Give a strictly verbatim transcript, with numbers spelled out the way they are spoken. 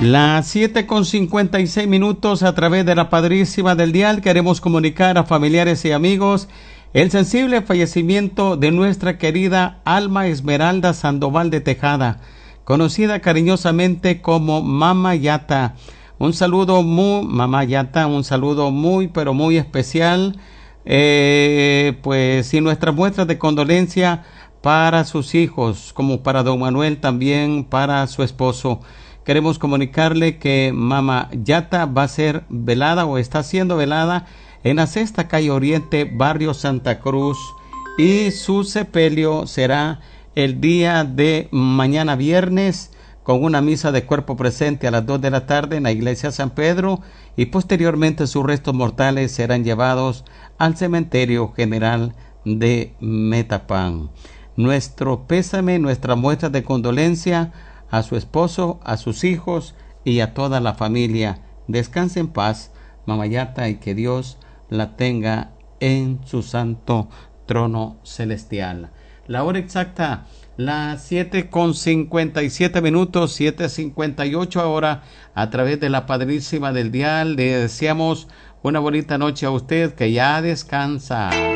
Las siete con cincuenta y seis minutos a través de la Padrísima del Dial queremos comunicar a familiares y amigos el sensible fallecimiento de nuestra querida Alma Esmeralda Sandoval de Tejada, conocida cariñosamente como Mama Yata. Un saludo muy, Mama Yata, un saludo muy pero muy especial, eh, pues y nuestras muestras de condolencia para sus hijos, como para don Manuel, también para su esposo. Queremos comunicarle que Mama Yata va a ser velada o está siendo velada en la Sexta Calle Oriente, barrio Santa Cruz, y su sepelio será el día de mañana viernes con una misa de cuerpo presente a las dos de la tarde en la iglesia San Pedro, y posteriormente sus restos mortales serán llevados al cementerio general de Metapán. Nuestro pésame, nuestra muestra de condolencia a su esposo, a sus hijos y a toda la familia. Descanse en paz, Mama Yata, y que Dios la tenga en su santo trono celestial. La hora exacta, las siete con cincuenta y siete minutos, siete cincuenta y ocho ahora, a través de la Padrísima del Dial. Le deseamos una bonita noche a usted, que ya descansa.